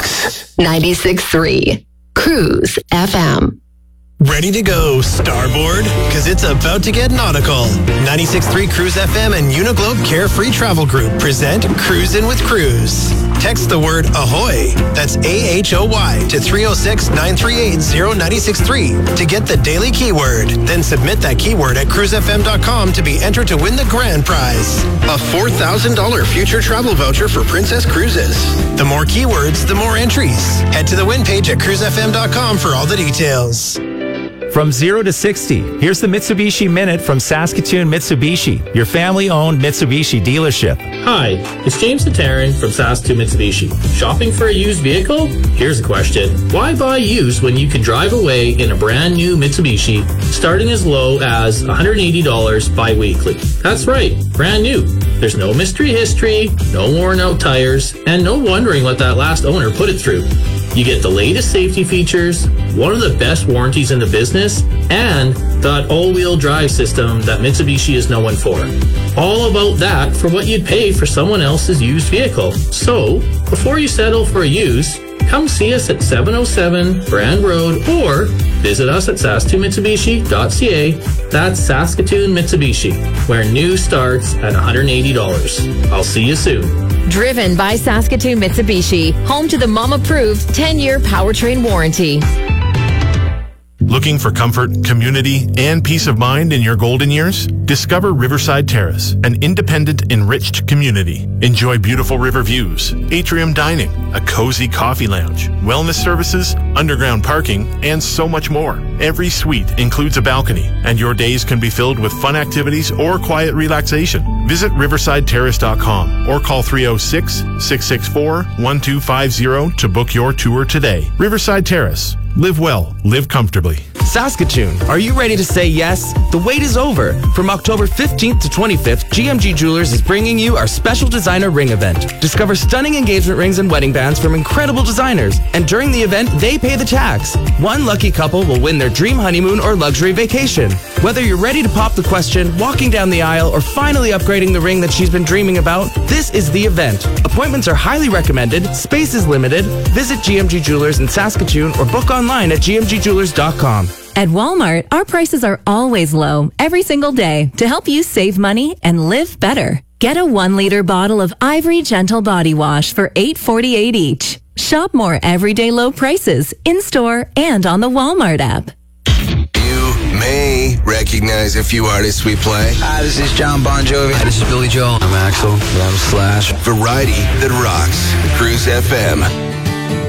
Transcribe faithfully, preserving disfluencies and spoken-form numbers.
Rocks. ninety-six point three Cruise F M. Ready to go, Starboard? Because it's about to get nautical. ninety-six point three Cruise F M and Uniglobe Carefree Travel Group present Cruisin' with Cruise. Text the word AHOY, that's A H O Y, to three oh six, nine three eight, oh nine six three to get the daily keyword. Then submit that keyword at cruise f m dot com to be entered to win the grand prize, a four thousand dollars future travel voucher for Princess Cruises. The more keywords, the more entries. Head to the win page at cruise f m dot com for all the details. From zero to sixty, here's the Mitsubishi Minute from Saskatoon Mitsubishi, your family-owned Mitsubishi dealership. Hi, it's James Taran from Saskatoon Mitsubishi. Shopping for a used vehicle? Here's a question. Why buy used when you can drive away in a brand new Mitsubishi starting as low as one hundred eighty dollars bi-weekly? That's right, brand new. There's no mystery history, no worn out tires, and no wondering what that last owner put it through. You get the latest safety features, one of the best warranties in the business, and that all-wheel drive system that Mitsubishi is known for. All about that for what you'd pay for someone else's used vehicle. So, before you settle for a used, come see us at seven oh seven Brand Road or visit us at saskatoon mitsubishi dot c a. That's Saskatoon Mitsubishi, where new starts at one hundred eighty dollars. I'll see you soon. Driven by Saskatoon Mitsubishi, home to the mom-approved ten-year powertrain warranty. Looking for comfort, community, and peace of mind in your golden years? Discover Riverside Terrace, an independent, enriched community. Enjoy beautiful river views, atrium dining, a cozy coffee lounge, wellness services, underground parking, and so much more. Every suite includes a balcony, and your days can be filled with fun activities or quiet relaxation. Visit riverside terrace dot com or call three oh six, six six four, one two five zero to book your tour today. Riverside Terrace. Live well, live comfortably. Saskatoon, are you ready to say yes? The wait is over. From October fifteenth to twenty-fifth, G M G Jewelers is bringing you our special designer ring event. Discover stunning engagement rings and wedding bands from incredible designers. And during the event, they pay the tax. One lucky couple will win their dream honeymoon or luxury vacation. Whether you're ready to pop the question, walking down the aisle, or finally upgrading the ring that she's been dreaming about, this is the event. Appointments are highly recommended, space is limited. Visit G M G Jewelers in Saskatoon or book online at g m g jewelers dot com. At Walmart, our prices are always low, every single day, to help you save money and live better. Get a one-liter bottle of Ivory Gentle Body Wash for eight forty-eight each. Shop more everyday low prices in-store and on the Walmart app. You may recognize a few artists we play. Hi, this is John Bon Jovi. Hi, this is Billy Joel. I'm Axl. I'm Slash. Variety that rocks. Cruise F M.